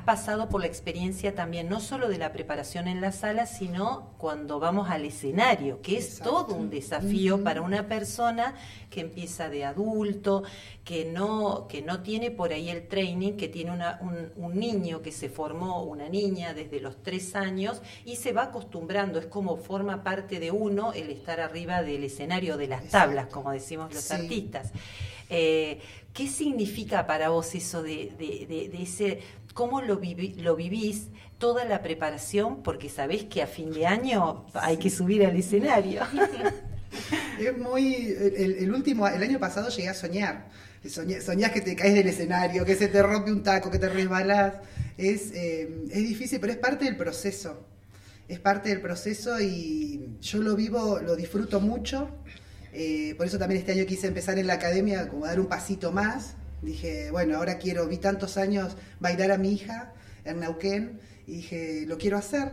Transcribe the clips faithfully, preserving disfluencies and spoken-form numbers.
pasado por la experiencia también, no solo de la preparación en la sala, sino cuando vamos al escenario, que es Exacto. todo un desafío Uh-huh. para una persona que empieza de adulto, que no, que no tiene por ahí el training, que tiene una, un, un niño que se formó, una niña desde los tres años, y se va acostumbrando, es como forma parte de uno el estar arriba del escenario, de las Exacto. tablas, como decimos los Sí. artistas. Eh, ¿Qué significa para vos eso de, de, de, de ese, cómo lo, vivi, lo vivís, toda la preparación? Porque sabés que a fin de año hay Sí. que subir al escenario. Es muy, el, el último, el año pasado llegué a soñar. Soñé, soñás que te caes del escenario, que se te rompe un taco, que te resbalás. Es, eh, es difícil, pero es parte del proceso. Es parte del proceso y yo lo vivo, lo disfruto mucho. Eh, por eso también este año quise empezar en la academia, como dar un pasito más. Dije, bueno, ahora quiero, vi tantos años bailar a mi hija en Neuquén y dije, lo quiero hacer.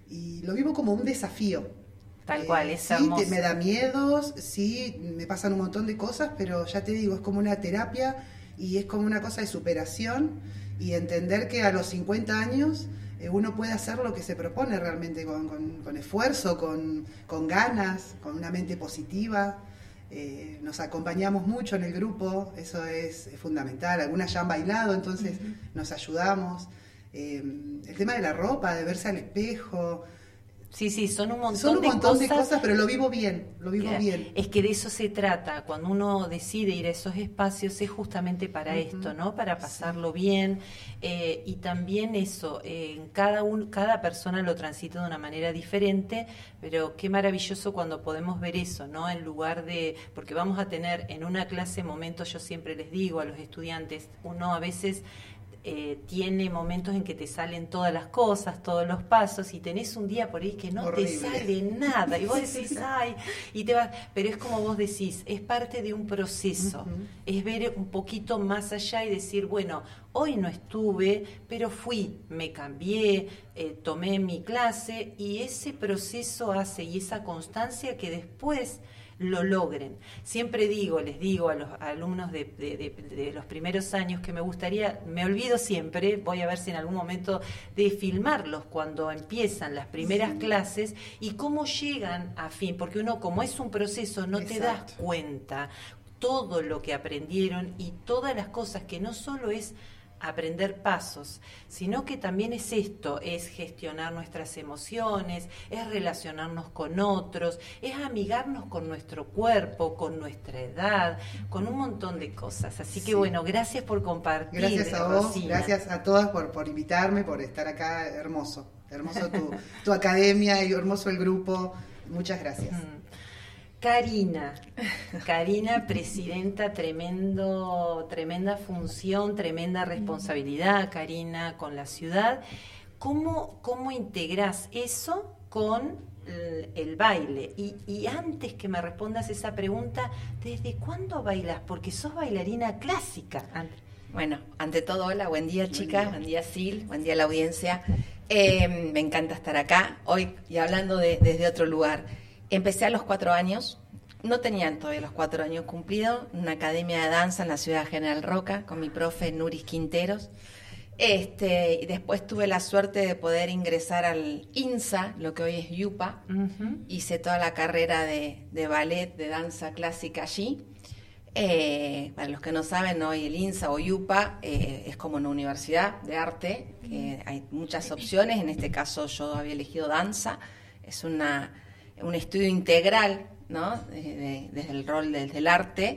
Y lo vivo como un desafío. Tal cual, eh, es sí, hermoso. te, me da miedos, sí, me pasan un montón de cosas, pero ya te digo, es como una terapia y es como una cosa de superación y entender que a los cincuenta años eh, uno puede hacer lo que se propone realmente con, con, con esfuerzo, con, con ganas, con una mente positiva. Eh, nos acompañamos mucho en el grupo, eso es, es fundamental. Algunas ya han bailado, entonces uh-huh. nos ayudamos. Eh, el tema de la ropa, de verse al espejo. Sí, sí, son un montón, son un montón de, de cosas, cosas, pero lo vivo bien, lo vivo que, bien. Es que de eso se trata, cuando uno decide ir a esos espacios es justamente para uh-huh. esto, ¿no? Para pasarlo sí. bien eh, y también eso, eh, cada, un, cada persona lo transita de una manera diferente, pero qué maravilloso cuando podemos ver eso, ¿no? En lugar de, porque vamos a tener en una clase momentos, yo siempre les digo a los estudiantes, uno a veces... Eh, tiene momentos en que te salen todas las cosas, todos los pasos y tenés un día por ahí que no Horrible. te sale nada y vos decís, ay, y te vas, pero es como vos decís, es parte de un proceso, uh-huh. es ver un poquito más allá y decir, bueno, hoy no estuve, pero fui, me cambié, eh, tomé mi clase y ese proceso hace y esa constancia que después lo logren. Siempre digo, les digo a los alumnos de, de, de, de los primeros años que me gustaría, me olvido siempre, voy a ver si en algún momento de filmarlos cuando empiezan las primeras sí. clases y cómo llegan a fin, porque uno como es un proceso no Exacto. te das cuenta todo lo que aprendieron y todas las cosas que no solo es aprender pasos, sino que también es esto, es gestionar nuestras emociones, es relacionarnos con otros, es amigarnos con nuestro cuerpo, con nuestra edad, con un montón de cosas. Así que sí. bueno, gracias por compartir. Gracias a vos, Rosina. Gracias a todas por, por invitarme, por estar acá, hermoso, hermoso tu, tu academia y hermoso el grupo. Muchas gracias. Mm. Karina, Karina, presidenta, tremendo, tremenda función, tremenda responsabilidad, Karina, con la ciudad. ¿Cómo, cómo integrás eso con el, el baile? Y, y antes que me respondas esa pregunta, ¿desde cuándo bailas? Porque sos bailarina clásica. Bueno, ante todo, hola, buen día, chicas, buen día, Sil, buen día a la audiencia. Eh, me encanta estar acá hoy y hablando de, desde otro lugar. Empecé a los cuatro años, no tenían todavía los cuatro años cumplidos, una academia de danza en la ciudad de General Roca con mi profe Nuris Quinteros. Este, y después tuve la suerte de poder ingresar al INSA, lo que hoy es YUPA. Uh-huh. Hice toda la carrera de, de ballet, de danza clásica allí. Eh, para los que no saben, hoy el INSA o YUPA eh, es como una universidad de arte, que hay muchas opciones, en este caso yo había elegido danza, es una... un estudio integral, ¿no? Desde, desde el rol, desde el arte.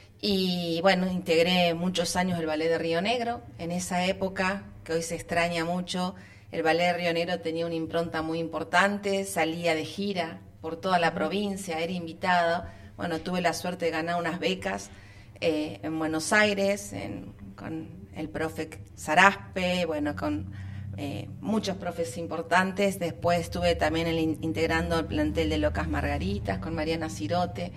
Y bueno, integré muchos años el Ballet de Río Negro. En esa época, que hoy se extraña mucho, el Ballet de Río Negro tenía una impronta muy importante, salía de gira por toda la provincia, era invitado. Bueno, tuve la suerte de ganar unas becas eh, en Buenos Aires, en, con el profe Saraspe, bueno, con... Eh, muchos profes importantes. Después estuve también el, integrando el plantel de Locas Margaritas con Mariana Cirote.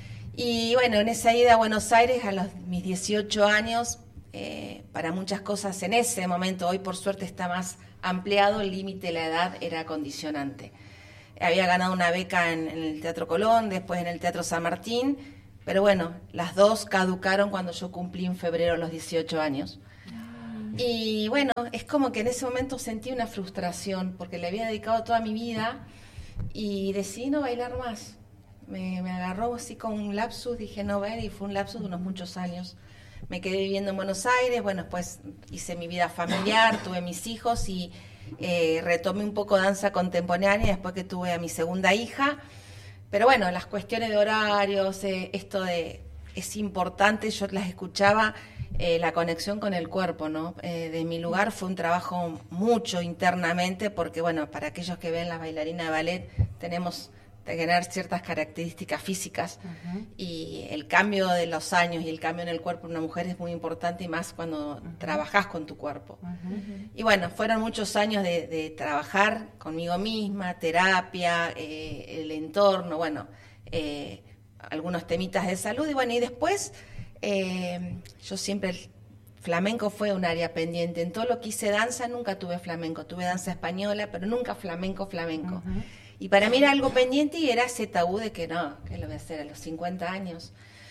Y bueno, en esa ida a Buenos Aires a los mis dieciocho años, eh, para muchas cosas en ese momento, hoy por suerte está más ampliado, el límite de la edad era condicionante. Había ganado una beca en, en el Teatro Colón, después en el Teatro San Martín, pero bueno, las dos caducaron cuando yo cumplí en febrero los dieciocho años. Y bueno, es como que en ese momento sentí una frustración porque le había dedicado toda mi vida y decidí no bailar más. Me, me agarró así con un lapsus, dije no ver, y fue un lapsus de unos muchos años. Me quedé viviendo en Buenos Aires, bueno, después hice mi vida familiar, tuve mis hijos y eh, retomé un poco danza contemporánea después que tuve a mi segunda hija. Pero bueno, las cuestiones de horarios, eh, esto de es importante, yo las escuchaba, eh, la conexión con el cuerpo, ¿no? Eh, de mi lugar fue un trabajo mucho internamente, porque bueno, para aquellos que ven las bailarinas de ballet, tenemos que tener ciertas características físicas, uh-huh. y el cambio de los años y el cambio en el cuerpo de una mujer es muy importante, y más cuando uh-huh. trabajás con tu cuerpo. Uh-huh. Y bueno, fueron muchos años de, de trabajar conmigo misma, terapia, eh, el entorno, bueno, eh, algunos temitas de salud, y bueno, y después eh, yo siempre, el flamenco fue un área pendiente. En todo lo que hice danza nunca tuve flamenco, tuve danza española, pero nunca flamenco, flamenco. Uh-huh. Y para mí era algo pendiente y era ese tabú de que no, ¿qué lo voy a hacer a los cincuenta años?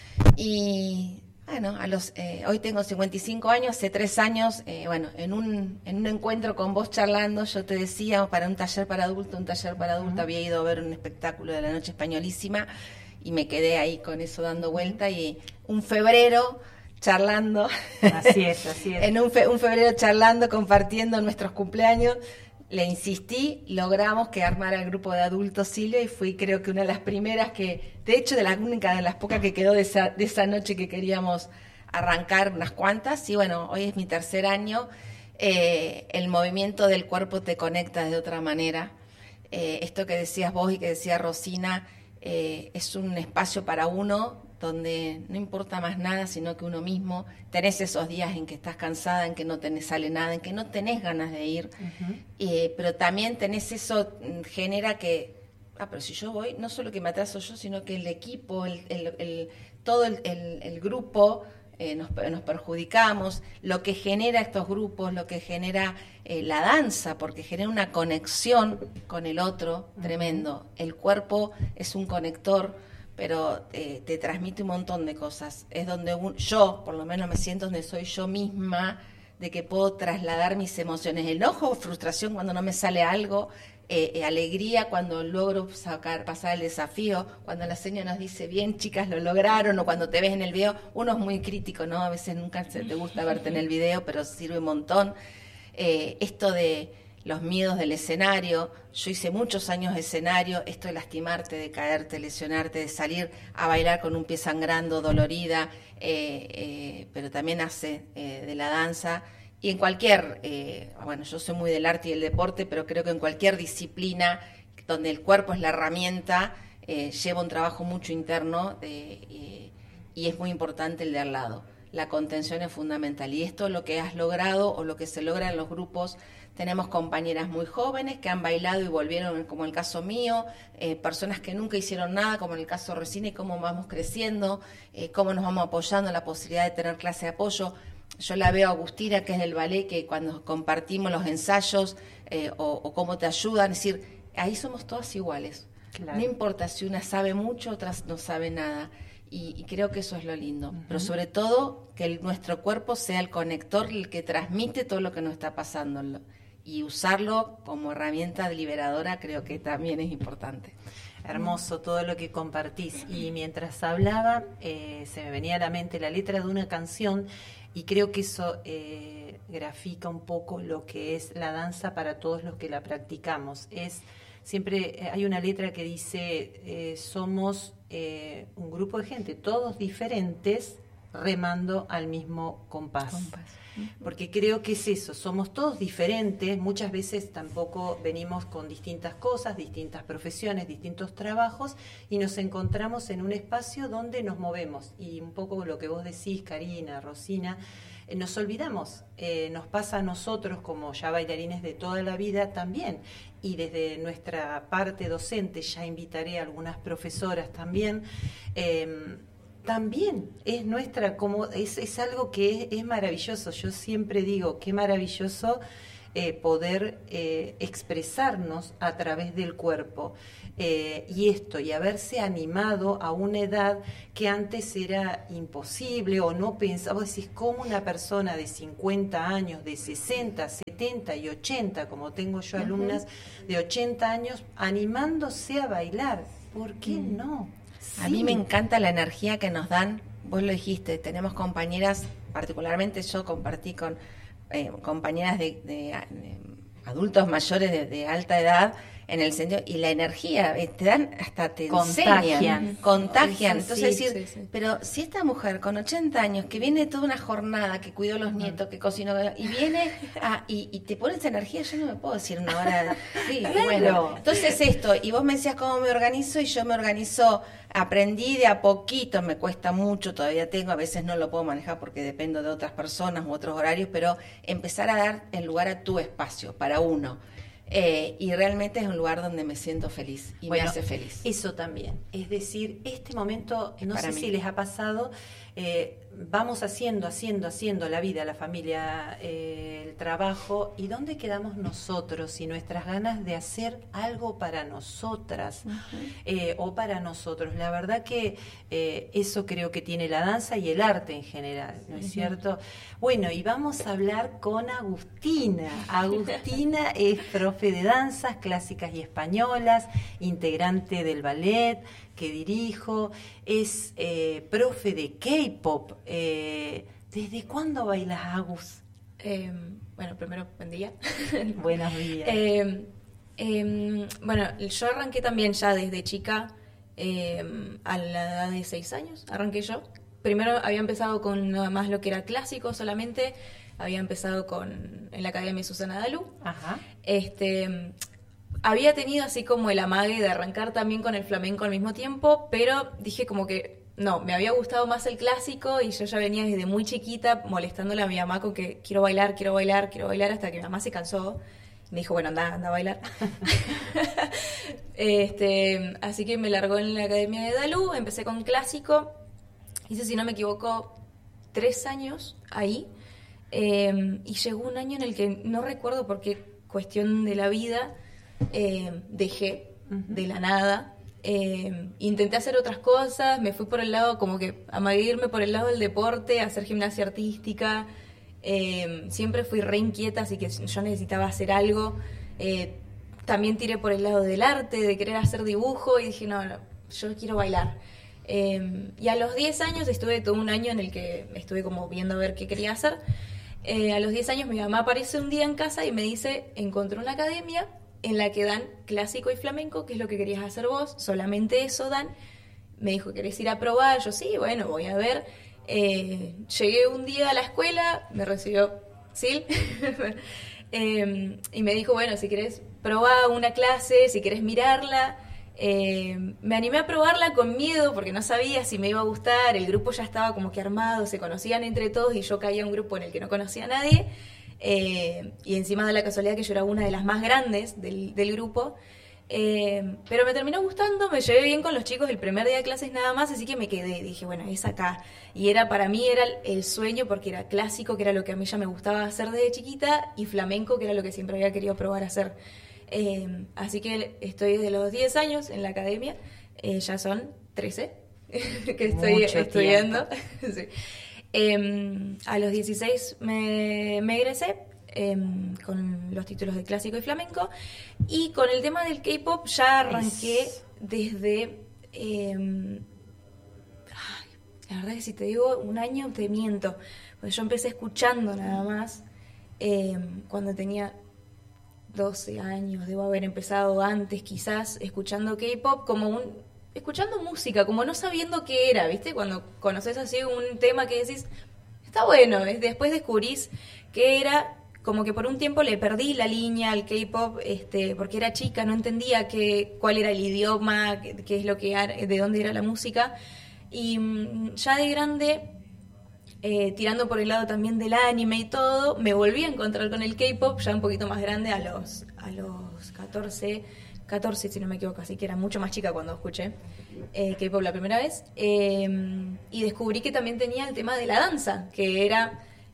Y bueno, a los eh, hoy tengo cincuenta y cinco años, hace tres años, eh, bueno, en un, en un encuentro con vos charlando, yo te decía, para un taller para adultos, un taller para adultos, uh-huh. había ido a ver un espectáculo de la Noche Españolísima, y me quedé ahí con eso dando vuelta, y un febrero charlando, así es, así es. en un, fe, un febrero charlando, compartiendo nuestros cumpleaños, le insistí, logramos que armara el grupo de adultos Silvia, y fui creo que una de las primeras que, de hecho de la única de las pocas que quedó de esa, de esa noche que queríamos arrancar, unas cuantas, y bueno, hoy es mi tercer año, eh, el movimiento del cuerpo te conecta de otra manera, eh, esto que decías vos y que decía Rosina, Eh, es un espacio para uno donde no importa más nada sino que uno mismo. Tenés esos días en que estás cansada, en que no tenés sale nada, en que no tenés ganas de ir, uh-huh. eh, pero también tenés eso, genera que, ah, pero si yo voy, no solo que me atraso yo, sino que el equipo, el, el, el, todo el, el, el grupo, eh, nos, nos perjudicamos, lo que genera estos grupos, lo que genera eh, la danza, porque genera una conexión con el otro tremendo. El cuerpo es un conector, pero eh, te transmite un montón de cosas. Es donde un, yo, por lo menos me siento donde soy yo misma, de que puedo trasladar mis emociones. Enojo, frustración cuando no me sale algo, eh, eh, alegría cuando logro sacar, pasar el desafío, cuando la señora nos dice, bien chicas, lo lograron, o cuando te ves en el video, uno es muy crítico, ¿no? A veces nunca se te gusta verte en el video, pero sirve un montón. Eh, esto de los miedos del escenario, yo hice muchos años de escenario, esto de lastimarte, de caerte, lesionarte, de salir a bailar con un pie sangrando, dolorida, eh, eh, pero también hace eh, de la danza, y en cualquier, eh, bueno, yo soy muy del arte y el deporte, pero creo que en cualquier disciplina donde el cuerpo es la herramienta, eh, lleva un trabajo mucho interno, de, eh, y es muy importante el de al lado. La contención es fundamental, y esto es lo que has logrado o lo que se logra en los grupos. Tenemos compañeras muy jóvenes que han bailado y volvieron, como el caso mío, eh, personas que nunca hicieron nada, como en el caso de Rosina, y cómo vamos creciendo, eh, cómo nos vamos apoyando, la posibilidad de tener clase de apoyo. Yo la veo a Agustina, que es del ballet, que cuando compartimos los ensayos eh, o, o cómo te ayudan, es decir, ahí somos todas iguales. Claro. No importa si una sabe mucho, otras no sabe nada. Y, y creo que eso es lo lindo. Uh-huh. Pero sobre todo, que el, nuestro cuerpo sea el conector, el que transmite todo lo que nos está pasando. Y usarlo como herramienta liberadora creo que también es importante. Hermoso todo lo que compartís. Y mientras hablaba, eh, se me venía a la mente la letra de una canción, y creo que eso eh, grafica un poco lo que es la danza para todos los que la practicamos. Es siempre hay una letra que dice, eh, somos eh, un grupo de gente, todos diferentes, remando al mismo compás. compás. Porque creo que es eso, somos todos diferentes, muchas veces tampoco venimos con distintas cosas, distintas profesiones, distintos trabajos, y nos encontramos en un espacio donde nos movemos. Y un poco lo que vos decís, Karina, Rosina, eh, nos olvidamos, eh, nos pasa a nosotros como ya bailarines de toda la vida también. Y desde nuestra parte docente, ya invitaré a algunas profesoras también, eh, también es nuestra, como es, es algo que es, es maravilloso. Yo siempre digo, qué maravilloso eh, poder eh, expresarnos a través del cuerpo. Eh, y esto, y haberse animado a una edad que antes era imposible o no pensaba, vos decís, ¿cómo una persona de cincuenta años, de sesenta, setenta y ochenta, como tengo yo uh-huh. alumnas de ochenta años, animándose a bailar? ¿Por qué mm. no? A sí. mí me encanta la energía que nos dan, vos lo dijiste, tenemos compañeras, particularmente yo compartí con eh, compañeras de, de, de adultos mayores de, de alta edad, en el sentido, y la energía, te dan, hasta te contagian. enseñan, contagian. Eso, Entonces sí, decir, sí, sí. pero si esta mujer con ochenta años, que viene toda una jornada, que cuidó los nietos, que cocinó, y viene a, y, y te pone esa energía, yo no me puedo decir una hora, sí, claro. bueno, entonces esto, y vos me decías cómo me organizo, y yo me organizo, aprendí de a poquito, me cuesta mucho, todavía tengo, a veces no lo puedo manejar porque dependo de otras personas u otros horarios, pero empezar a dar el lugar a tu espacio, para uno. Eh, y realmente es un lugar donde me siento feliz y bueno, me hace feliz. Eso también, es decir, este momento, no sé mí. si les ha pasado, eh, vamos haciendo, haciendo, haciendo la vida, la familia, eh, el trabajo, y ¿dónde quedamos nosotros y nuestras ganas de hacer algo para nosotras uh-huh. eh, o para nosotros? La verdad que eh, eso creo que tiene la danza y el arte en general, ¿no es uh-huh. cierto? Bueno, y vamos a hablar con Agustina. Agustina es profe de danzas clásicas y españolas, integrante del ballet que dirijo, es eh, profe de K-pop. Eh, ¿Desde cuándo bailas, Agus? Eh, bueno, primero, buen día. Buenos días. Eh, eh, bueno, yo arranqué también ya desde chica, eh, a la edad de seis años, arranqué yo. Primero había empezado con nada más lo que era clásico solamente, había empezado con en la Academia Susana Dalú. Ajá. Este... Había tenido así como el amague de arrancar también con el flamenco al mismo tiempo, pero dije como que no, me había gustado más el clásico y yo ya venía desde muy chiquita molestándole a mi mamá con que quiero bailar, quiero bailar, quiero bailar, hasta que mi mamá se cansó y me dijo, bueno, anda, anda a bailar. este, así que me largó en la Academia de Dalú, empecé con clásico, hice, si no me equivoco, tres años ahí, eh, y llegó un año en el que no recuerdo por qué cuestión de la vida, Eh, dejé uh-huh. de la nada, eh, intenté hacer otras cosas, me fui por el lado como que amaguirme por el lado del deporte, hacer gimnasia artística, eh, siempre fui re inquieta, así que yo necesitaba hacer algo, eh, también tiré por el lado del arte, de querer hacer dibujo y dije no, no yo quiero bailar, eh, y a los diez años estuve todo un año en el que estuve como viendo a ver qué quería hacer. Eh, a los diez años mi mamá aparece un día en casa y me dice, encontré una academia en la que dan clásico y flamenco, que es lo que querías hacer vos, solamente eso dan. Me dijo, ¿querés ir a probar? Yo, sí, bueno, voy a ver. Eh, llegué un día a la escuela, me recibió Sil, eh, y me dijo, bueno, si querés probar una clase, si querés mirarla. Eh, me animé a probarla con miedo, porque no sabía si me iba a gustar, el grupo ya estaba como que armado, se conocían entre todos, y yo caía a un grupo en el que no conocía a nadie. Eh, y encima de la casualidad que yo era una de las más grandes del, del grupo, eh, pero me terminó gustando, me llevé bien con los chicos el primer día de clases nada más, así que me quedé, dije, bueno, es acá, y era para mí era el, el sueño, porque era clásico, que era lo que a mí ya me gustaba hacer desde chiquita, y flamenco, que era lo que siempre había querido probar a hacer, eh, así que estoy desde los diez años en la academia, eh, ya son trece que estoy Mucho estudiando. Sí. Eh, a los dieciséis me, me egresé eh, con los títulos de clásico y flamenco, y con el tema del K-pop ya arranqué es... desde eh, ay, la verdad es que si te digo un año te miento, porque yo empecé escuchando nada más eh, cuando tenía doce años, debo haber empezado antes quizás escuchando K-pop como un escuchando música, como no sabiendo qué era, ¿viste? Cuando conoces así un tema que decís, está bueno, después descubrís qué era, como que por un tiempo le perdí la línea al K-pop, este, porque era chica, no entendía qué, cuál era el idioma, qué, qué es lo que era, de dónde era la música, y ya de grande, eh, tirando por el lado también del anime y todo, me volví a encontrar con el K-pop, ya un poquito más grande, a los, a los catorce, catorce si no me equivoco, así que era mucho más chica cuando escuché eh, K-pop la primera vez, eh, y descubrí que también tenía el tema de la danza, que era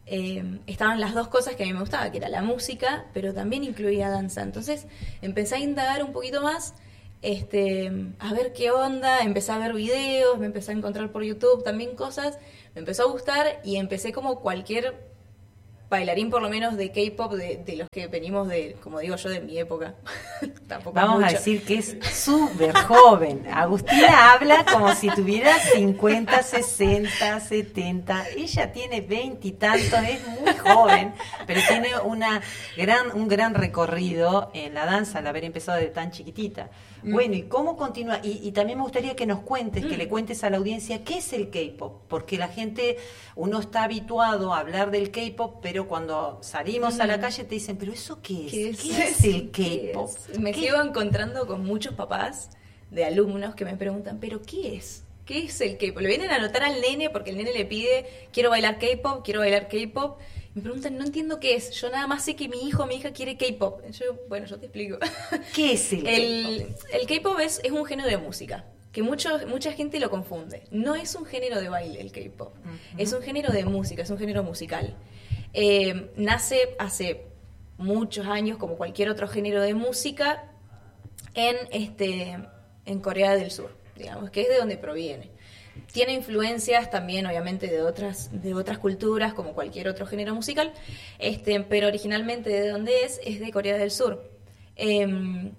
eh, estaban las dos cosas que a mí me gustaba, que era la música, pero también incluía danza. Entonces empecé a indagar un poquito más, este, a ver qué onda, empecé a ver videos, me empecé a encontrar por YouTube también cosas, me empezó a gustar y empecé como cualquier bailarín por lo menos de K-pop, de, de los que venimos de, como digo yo, de mi época. Tampoco Vamos mucho. a decir que es súper joven. Agustina habla como si tuviera cincuenta, sesenta, setenta. Ella tiene veintitantos, es muy joven, pero tiene una gran, un gran recorrido en la danza al haber empezado de tan chiquitita. Mm. Bueno, ¿y cómo continúa? Y, y también me gustaría que nos cuentes, mm. que le cuentes a la audiencia qué es el K-pop, porque la gente, uno está habituado a hablar del K-pop, pero cuando salimos mm. a la calle te dicen, ¿pero eso qué es? ¿Qué es, ¿Qué es el K-pop? Me ¿Qué? sigo encontrando con muchos papás de alumnos que me preguntan, ¿pero qué es? ¿Qué es el K-pop? Le vienen a anotar al nene porque el nene le pide, quiero bailar K-pop, quiero bailar K-pop. Me preguntan, no entiendo qué es. Yo nada más sé que mi hijo o mi hija quiere K-pop. Yo, bueno, yo te explico. ¿Qué es el, el K-pop? El K-pop es, es un género de música, que mucho, mucha gente lo confunde. No es un género de baile el K-pop. Uh-huh. Es un género de música, es un género musical. Eh, nace hace muchos años, como cualquier otro género de música, en, este, en Corea del Sur, digamos, que es de donde proviene. Tiene influencias también, obviamente, de otras, de otras culturas, como cualquier otro género musical, este, pero originalmente de donde es, es de Corea del Sur. Eh,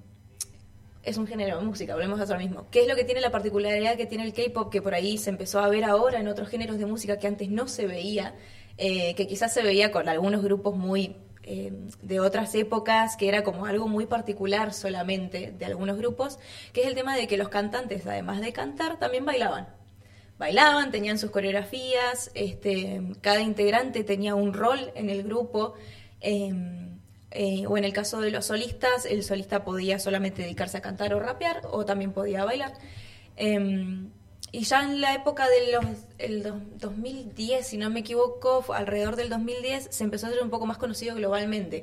es un género de música, volvemos a hacer lo mismo. ¿Qué es lo que tiene la particularidad que tiene el K-pop, que por ahí se empezó a ver ahora en otros géneros de música que antes no se veía, eh, que quizás se veía con algunos grupos muy... Eh, de otras épocas, que era como algo muy particular solamente de algunos grupos, que es el tema de que los cantantes, además de cantar, también bailaban. Bailaban, tenían sus coreografías, este, cada integrante tenía un rol en el grupo, eh, eh, o en el caso de los solistas, el solista podía solamente dedicarse a cantar o rapear, o también podía bailar. Eh, Y ya en la época de los el dos mil diez, si no me equivoco, alrededor del dos mil diez, se empezó a ser un poco más conocido globalmente.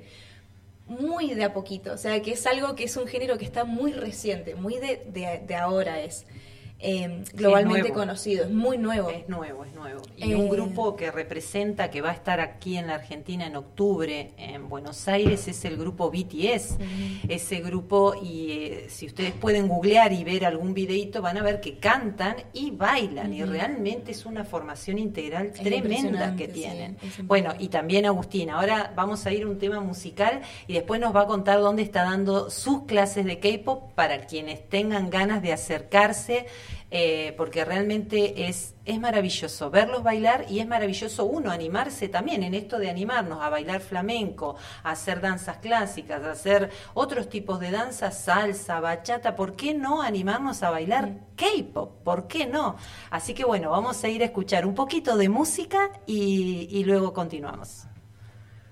Muy de a poquito, o sea, que es algo que es un género que está muy reciente, muy de, de, de ahora es. Eh, globalmente es conocido, es muy nuevo. Es nuevo, es nuevo. Y Eh, un grupo que representa, que va a estar aquí en la Argentina en octubre, en Buenos Aires, es el grupo B T S. Uh-huh. Ese grupo, y eh, si ustedes pueden googlear y ver algún videito, van a ver que cantan y bailan, uh-huh. y realmente es una formación integral es tremenda que tienen. Sí, bueno, y también Agustina, ahora vamos a ir a un tema musical y después nos va a contar dónde está dando sus clases de K-pop para quienes tengan ganas de acercarse. Eh, porque realmente es, es maravilloso verlos bailar y es maravilloso uno animarse también en esto de animarnos a bailar flamenco, a hacer danzas clásicas, a hacer otros tipos de danzas, salsa, bachata. ¿Por qué no animarnos a bailar K-pop? ¿Por qué no? Así que bueno, vamos a ir a escuchar un poquito de música y, y luego continuamos.